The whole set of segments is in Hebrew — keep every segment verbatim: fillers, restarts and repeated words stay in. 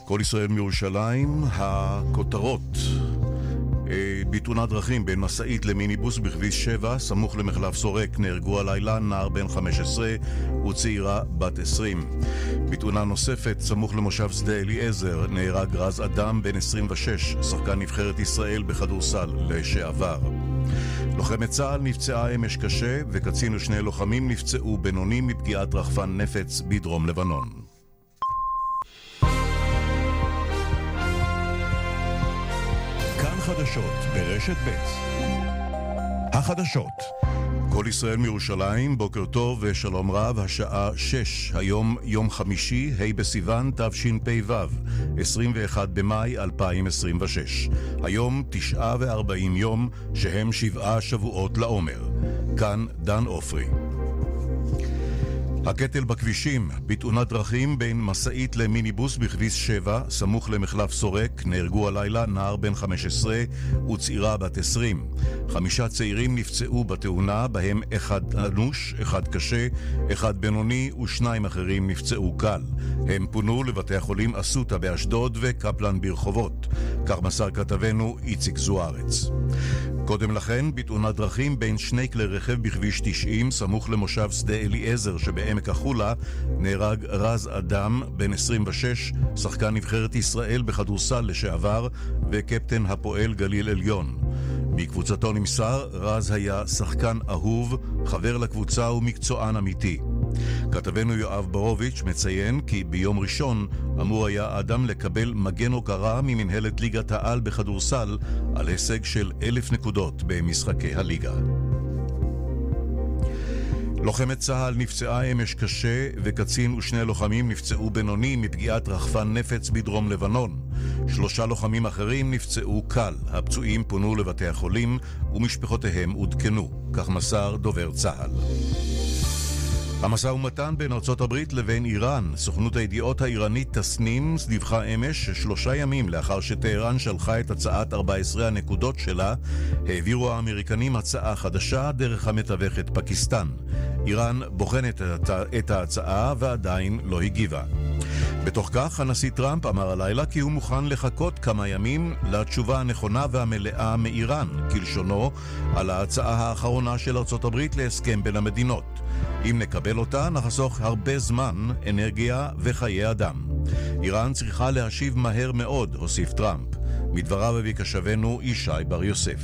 כל ישראל מירושלים, הכותרות. בתאונת דרכים בין מסעית למיניבוס בכביש שבע, סמוך למחלף סורק, נהרגו הלילה נער בן חמש עשרה וצעירה בת עשרים. בתאונה נוספת, סמוך למושב שדה אליעזר, נהרג רז אדם בן עשרים ושש, שחקן נבחרת ישראל בכדורסל לשעבר. לוחמת צה"ל נפצעה אמש קשה, וקצין ושני לוחמים נפצעו בינוני מפגיעת רחפן נפץ בדרום לבנון. חדשות ברשת ב'. החדשות. כל ישראל מירושלים, בוקר טוב ושלום רב, השעה שש, היום יום חמישי, ה' בסיוון תשפ"ו, עשרים ואחד במאי אלפיים עשרים ושש. היום תשעה וארבעים יום, שהם שבעה שבועות לעומר. כאן דן אופרי. הקטל בכבישים, בתאונת דרכים בין מסעית למיניבוס בכביש שבע, סמוך למחלף סורק, נהרגו הלילה נער בן חמש עשרה וצעירה בת עשרים. חמישה צעירים נפצעו בתאונה, בהם אחד אנוש, אחד קשה, אחד בינוני ושניים אחרים נפצעו קל. הם פונו לבתי החולים אסותא באשדוד וקפלן ברחובות. כך מסר כתבנו איציק זוארץ. קודם לכן, בתאונת דרכים בין שני כלי רכב בכביש תשעים, סמוך למושב שדה אליעזר שבעמק החולה, נהרג רז אדם בן עשרים ושש, שחקן נבחרת ישראל בכדורסל לשעבר וקפטן הפועל גליל עליון. מקבוצתו נמסר, רז היה שחקן אהוב, חבר לקבוצה ומקצוען אמיתי. כתבנו יואב ברוביץ' מציין כי ביום ראשון אמור היה האדם לקבל מגן הוקרה ממנהלת ליגת העל בכדורסל על הישג של אלף נקודות במשחקי הליגה. לוחמת צה"ל נפצעה אמש קשה, וקצין ושני לוחמים נפצעו בינוני מפגיעת רחפן נפץ בדרום לבנון. שלושה לוחמים אחרים נפצעו קל. הפצועים פונו לבתי החולים ומשפחותיהם עודכנו. כך מסר דובר צה"ל. המשא ומתן בין ארצות הברית לבין איראן, סוכנות הידיעות האיראנית תסנים דיווחה אמש ששלושה ימים לאחר שטהרן שלחה את הצעת ארבע עשרה הנקודות שלה, העבירו האמריקנים הצעה חדשה דרך המתווכת פקיסטן. איראן בוחנת את ההצעה ועדיין לא הגיבה. בתוך כך, הנשיא טראמפ אמר הלילה כי הוא מוכן לחכות כמה ימים לתשובה הנכונה והמלאה מאיראן, כלשונו, על ההצעה האחרונה של ארצות הברית להסכם בין המדינות. אם נקבל אותה, נחסוך הרבה זמן, אנרגיה וחיי אדם. איראן צריכה להשיב מהר מאוד, הוסיף טראמפ. מדבריו הביא כתבנו ישי בר יוסף.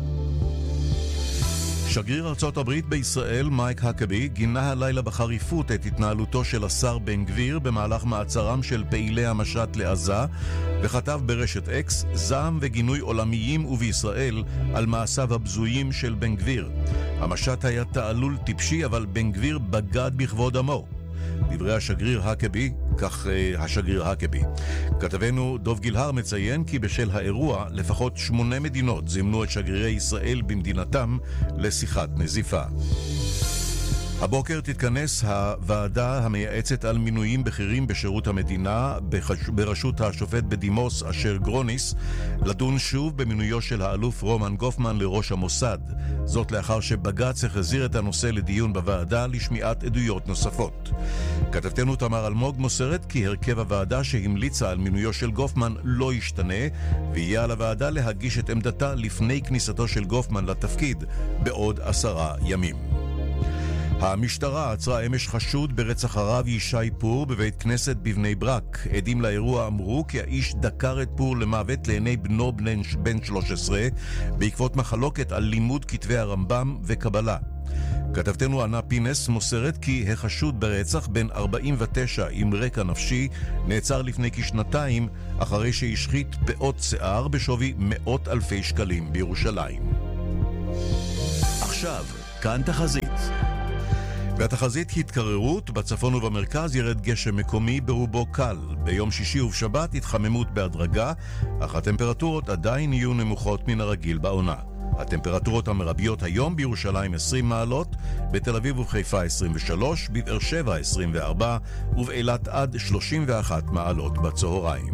שגריר ארצות הברית בישראל, מייק הקבי, גינה הלילה בחריפות את התנהלותו של השר בן גביר במהלך מעצרם של פעילי המשט לעזה, וכתב ברשת אקס זעם וגינוי עולמיים ובישראל על מעשיו הבזויים של בן גביר. המשט היה תעלול טיפשי, אבל בן גביר בגד בכבוד עמו. דברי השגריר הקבי, כך uh, השגריר הקבי. כתבנו דוב גילהר מציין כי בשל האירוע לפחות שמונה מדינות זימנו את שגרירי ישראל במדינתם לשיחת נזיפה. הבוקר תתכנס הוועדה המייעצת על מינויים בכירים בשירות המדינה בראשות השופט בדימוס אשר גרוניס לדון שוב במינויו של האלוף רומן גופמן לראש המוסד. זאת לאחר שבג"ץ החזיר את הנושא לדיון בוועדה לשמיעת עדויות נוספות. כתבתנו תמר אלמוג מוסרת כי הרכב הוועדה שהמליצה על מינויו של גופמן לא ישתנה, ויהיה על הוועדה להגיש את עמדתה לפני כניסתו של גופמן לתפקיד בעוד עשרה ימים. המשטרה עצרה אמש חשוד ברצח הרב ישי פור בבית כנסת בבני ברק. עדים לאירוע אמרו כי האיש דקר את פור למוות לעיני בנו בן שלוש עשרה בעקבות מחלוקת על לימוד כתבי הרמב"ם וקבלה. כתבתנו ענה פינס מוסרת כי החשוד ברצח בן ארבעים ותשע עם רקע נפשי נעצר לפני כשנתיים אחרי שהשחית פאות שיער בשווי מאות אלפי שקלים בירושלים. עכשיו, כאן תחזית. והתחזית התקררות, בצפון ובמרכז ירד גשם מקומי ברובו קל. ביום שישי ובשבת התחממות בהדרגה, אך הטמפרטורות עדיין יהיו נמוכות מן הרגיל בעונה. הטמפרטורות המרביות היום בירושלים עשרים מעלות, בתל אביב ובחיפה עשרים ושלוש, בבאר שבע עשרים וארבע ובאילת עד שלושים ואחת מעלות בצהריים.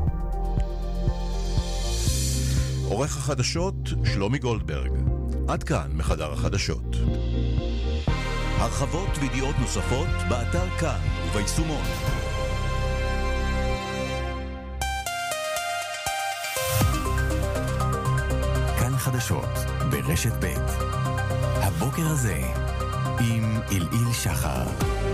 עורך החדשות שלומי גולדברג. עד כאן מחדר החדשות. הרחבות וידיעות נוספות באתר כאן וביישומון. החדשות ברשת ב'. הבוקר הזה עם אילאיל שחר.